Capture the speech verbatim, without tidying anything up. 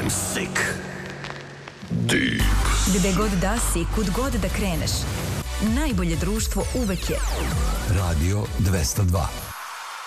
I'm sick. Deep. Gde god da si, kud god da kreneš, najbolje društvo uvek je Radio dvesta dva.